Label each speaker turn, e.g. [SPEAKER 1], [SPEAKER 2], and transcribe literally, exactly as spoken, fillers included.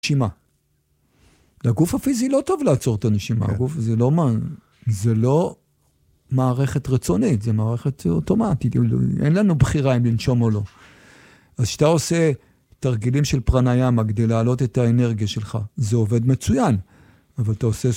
[SPEAKER 1] נשימה. לגוף הפיזי לא טוב לעצור את הנשימה.
[SPEAKER 2] כן.
[SPEAKER 1] הגוף זה לא, זה לא מערכת רצונית, זה מערכת אוטומטית. אין לנו בחירה אם לנשום או לא. אז שאתה עושה תרגילים של פרניאמה כדי להעלות את האנרגיה שלך, זה עובד מצוין. אבל אתה עושה